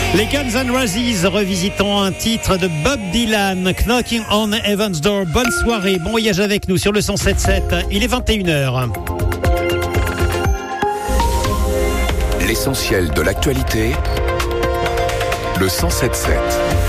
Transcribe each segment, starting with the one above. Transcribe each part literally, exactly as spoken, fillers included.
Les Guns N' Roses revisitant un titre de Bob Dylan, Knocking on Heaven's Door. Bonne soirée, bon voyage avec nous sur le cent sept sept. Il est vingt et une heures. L'essentiel de l'actualité, le cent sept sept.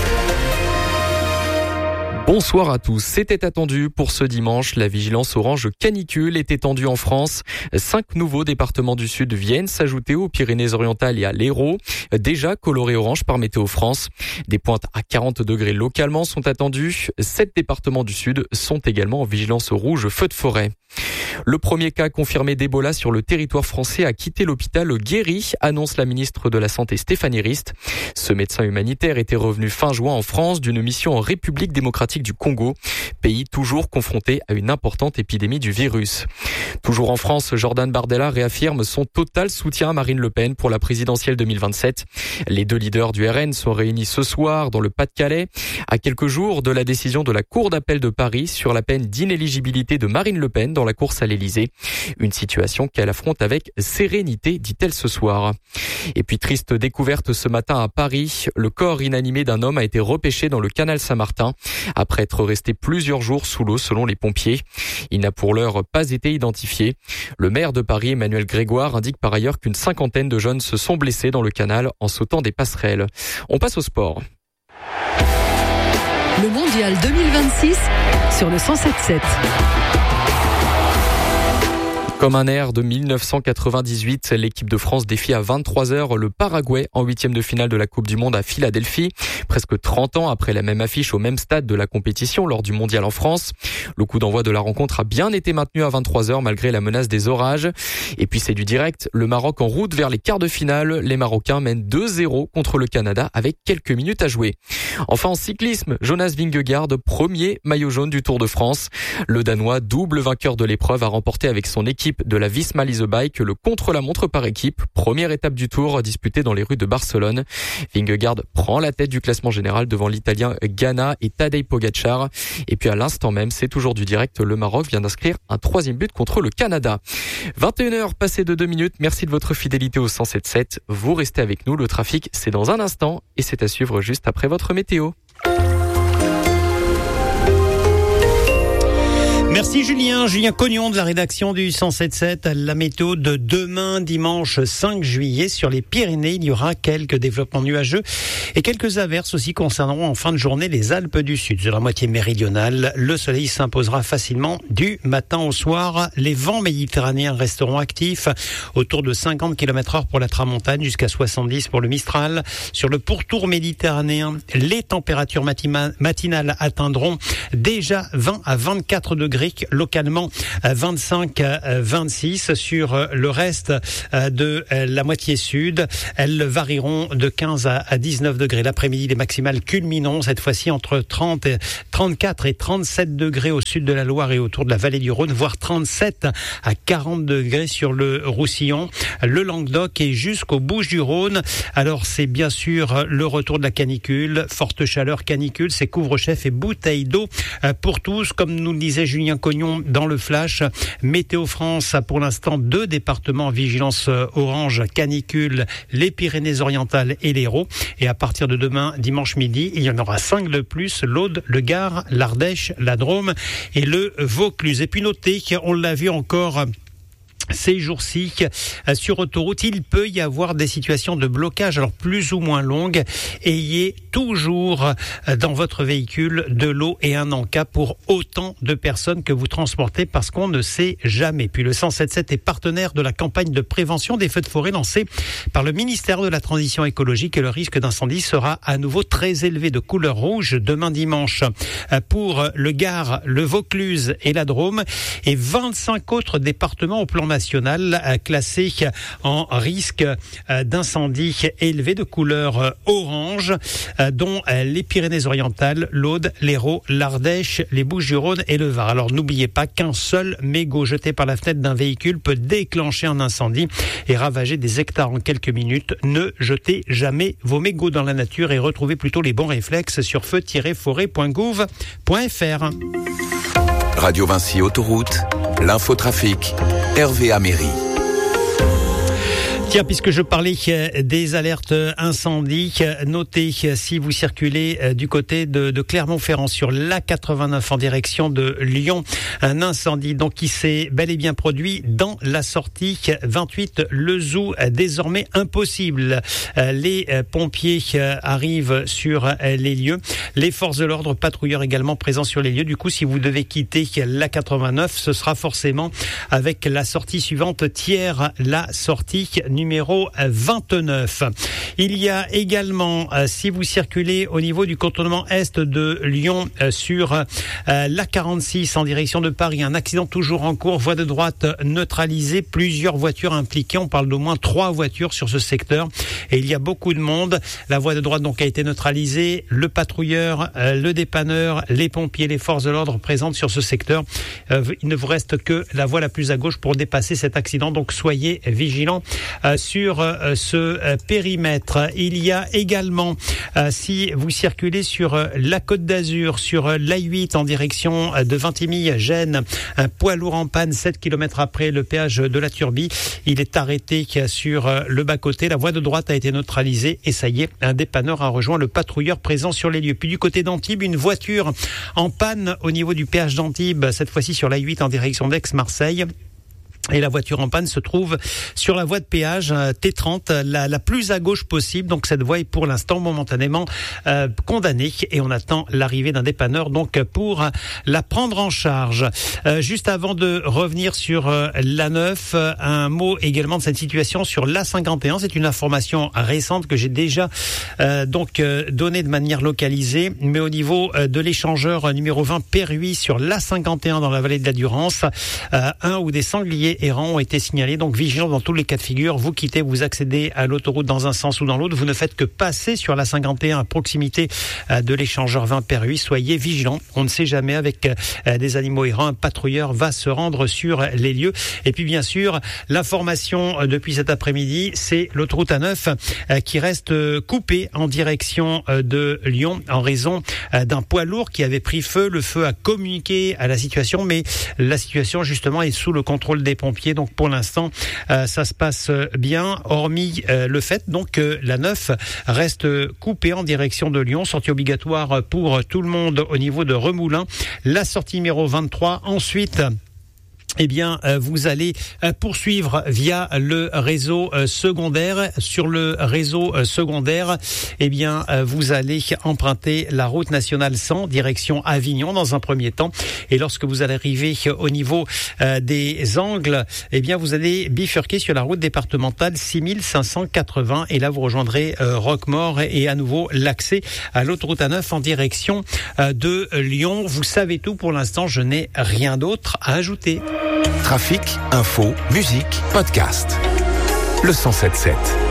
Bonsoir à tous. C'était attendu pour ce dimanche. La vigilance orange canicule est étendue en France. Cinq nouveaux départements du Sud viennent s'ajouter aux Pyrénées-Orientales et à l'Hérault, déjà colorés orange par Météo France. Des pointes à quarante degrés localement sont attendues. Sept départements du Sud sont également en vigilance rouge feu de forêt. Le premier cas confirmé d'Ebola sur le territoire français a quitté l'hôpital guéri, annonce la ministre de la Santé Stéphanie Rist. Ce médecin humanitaire était revenu fin juin en France d'une mission en République démocratique du Congo, pays toujours confronté à une importante épidémie du virus. Toujours en France, Jordan Bardella réaffirme son total soutien à Marine Le Pen pour la présidentielle deux mille vingt-sept. Les deux leaders du R N sont réunis ce soir dans le Pas-de-Calais, à quelques jours de la décision de la Cour d'appel de Paris sur la peine d'inéligibilité de Marine Le Pen dans la course à l'Élysée. Une situation qu'elle affronte avec sérénité, dit-elle ce soir. Et puis triste découverte ce matin à Paris, le corps inanimé d'un homme a été repêché dans le canal Saint-Martin après être resté plusieurs jours sous l'eau selon les pompiers. Il n'a pour l'heure pas été identifié. Le maire de Paris, Emmanuel Grégoire, indique par ailleurs qu'une cinquantaine de jeunes se sont blessés dans le canal en sautant des passerelles. On passe au sport. Le mondial deux mille vingt-six sur le cent sept sept. Comme un air de mille neuf cent quatre-vingt-dix-huit, l'équipe de France défie à vingt-trois heures le Paraguay en huitième de finale de la Coupe du Monde à Philadelphie. Presque trente ans après la même affiche au même stade de la compétition lors du mondial en France. Le coup d'envoi de la rencontre a bien été maintenu à vingt-trois heures malgré la menace des orages. Et puis c'est du direct. Le Maroc en route vers les quarts de finale. Les Marocains mènent deux zéro contre le Canada avec quelques minutes à jouer. Enfin en cyclisme, Jonas Vingegaard, premier maillot jaune du Tour de France. Le Danois, double vainqueur de l'épreuve, a remporté avec son équipe de la Visma Lease Bike le contre-la-montre par équipe. Première étape du Tour disputée dans les rues de Barcelone. Vingegaard prend la tête du classement général devant l'Italien Ganna et Tadej Pogacar. Et puis à l'instant même, c'est toujours du direct. Le Maroc vient d'inscrire un troisième but contre le Canada. vingt et une heures passées de deux minutes. Merci de votre fidélité au cent sept sept. Vous restez avec nous. Le trafic, c'est dans un instant et c'est à suivre juste après votre météo. Merci Julien, Julien Cognon de la rédaction du cent sept sept. La météo de demain, dimanche cinq juillet, sur les Pyrénées, il y aura quelques développements nuageux et quelques averses aussi concerneront en fin de journée les Alpes du Sud. Sur la moitié méridionale, le soleil s'imposera facilement du matin au soir. Les vents méditerranéens resteront actifs, autour de cinquante kilomètres heure pour la tramontane, jusqu'à soixante-dix pour le Mistral. Sur le pourtour méditerranéen, les températures matima- matinales atteindront déjà vingt à vingt-quatre degrés. Localement vingt-cinq à vingt-six. Sur le reste de la moitié sud, elles varieront de quinze à dix-neuf degrés. L'après-midi, les maximales culmineront cette fois-ci entre trente, trente-quatre et trente-sept degrés au sud de la Loire et autour de la vallée du Rhône, voire trente-sept à quarante degrés sur le Roussillon, le Languedoc et jusqu'aux Bouches-du-Rhône. Alors c'est bien sûr le retour de la canicule, forte chaleur, canicule, c'est couvre-chef et bouteilles d'eau pour tous, comme nous le disait Julien Cognon dans le flash. Météo France a pour l'instant deux départements en vigilance orange canicule, les Pyrénées-Orientales et l'Hérault. Et à partir de demain, dimanche midi, il y en aura cinq de plus, l'Aude, le Gard, l'Ardèche, la Drôme et le Vaucluse. Et puis notez qu'on l'a vu encore ces jours-ci, sur autoroute, il peut y avoir des situations de blocage, alors plus ou moins longues. Ayez toujours dans votre véhicule de l'eau et un encas pour autant de personnes que vous transportez, parce qu'on ne sait jamais. Puis le cent sept sept est partenaire de la campagne de prévention des feux de forêt lancée par le ministère de la Transition écologique, et le risque d'incendie sera à nouveau très élevé, de couleur rouge, demain dimanche pour le Gard, le Vaucluse et la Drôme, et vingt-cinq autres départements au plan national classés en risque d'incendie élevé de couleur orange, dont les Pyrénées-Orientales, l'Aude, l'Hérault, l'Ardèche, les Bouches-du-Rhône et le Var. Alors n'oubliez pas qu'un seul mégot jeté par la fenêtre d'un véhicule peut déclencher un incendie et ravager des hectares en quelques minutes. Ne jetez jamais vos mégots dans la nature et retrouvez plutôt les bons réflexes sur feu tiret forêt point gouv point f r. Radio Vinci Autoroute, l'infotrafic, Hervé Améry. Tiens, puisque je parlais des alertes incendie, notez si vous circulez du côté de, de Clermont-Ferrand sur l'A quatre-vingt-neuf en direction de Lyon, un incendie donc qui s'est bel et bien produit dans la sortie vingt-huit Le Zou, désormais impossible. Les pompiers arrivent sur les lieux, les forces de l'ordre, patrouilleurs également présents sur les lieux. Du coup, si vous devez quitter l'A quatre-vingt-neuf, ce sera forcément avec la sortie suivante, Thiers, la sortie numéro vingt-neuf. Il y a également, euh, si vous circulez au niveau du contournement est de Lyon euh, sur euh, l'A quarante-six en direction de Paris, un accident toujours en cours, voie de droite neutralisée, plusieurs voitures impliquées, on parle d'au moins trois voitures sur ce secteur et il y a beaucoup de monde. La voie de droite donc a été neutralisée, le patrouilleur, euh, le dépanneur, les pompiers, les forces de l'ordre présentes sur ce secteur. Euh, il ne vous reste que la voie la plus à gauche pour dépasser cet accident, donc soyez vigilants euh, sur euh, ce euh, périmètre. Il y a également, euh, si vous circulez sur euh, la Côte d'Azur, sur euh, l'A huit en direction euh, de Vintimille-Gênes, un poids lourd en panne sept kilomètres après le péage de la Turbie. Il est arrêté sur euh, le bas-côté. La voie de droite a été neutralisée et ça y est, un dépanneur a rejoint le patrouilleur présent sur les lieux. Puis du côté d'Antibes, une voiture en panne au niveau du péage d'Antibes, cette fois-ci sur l'A huit en direction d'Aix-Marseille. Et la voiture en panne se trouve sur la voie de péage T trente, la, la plus à gauche possible. Donc cette voie est pour l'instant momentanément euh, condamnée et on attend l'arrivée d'un dépanneur donc pour la prendre en charge. Euh, juste avant de revenir sur euh, l'A neuf, un mot également de cette situation sur l'A cinquante et un. C'est une information récente que j'ai déjà euh, donc euh, donnée de manière localisée, mais au niveau euh, de l'échangeur numéro vingt Perruis sur l'A cinquante et un dans la vallée de la Durance, euh, un ou des sangliers errants ont été signalés, donc vigilants dans tous les cas de figure. Vous quittez, vous accédez à l'autoroute dans un sens ou dans l'autre, vous ne faites que passer sur la cinquante et un à proximité de l'échangeur vingt Perruis. Soyez vigilants, on ne sait jamais, avec des animaux errants, un patrouilleur va se rendre sur les lieux. Et puis bien sûr, l'information depuis cet après-midi, c'est l'autoroute A neuf qui reste coupée en direction de Lyon en raison d'un poids lourd qui avait pris feu. Le feu a communiqué à la situation, mais la situation justement est sous le contrôle des pompiers. Donc pour l'instant, euh, ça se passe bien, hormis euh, le fait donc que la neuf reste coupée en direction de Lyon. Sortie obligatoire pour tout le monde au niveau de Remoulins. La sortie numéro vingt-trois. Ensuite, eh bien, vous allez poursuivre via le réseau secondaire. Sur le réseau secondaire, eh bien, vous allez emprunter la route nationale cent, direction Avignon dans un premier temps. Et lorsque vous allez arriver au niveau des angles, eh bien, vous allez bifurquer sur la route départementale six mille cinq cent quatre-vingts. Et là, vous rejoindrez Roquemaure et à nouveau l'accès à l'autoroute A neuf en direction de Lyon. Vous savez tout pour l'instant. Je n'ai rien d'autre à ajouter. Trafic, info, musique, podcast. Le cent sept sept.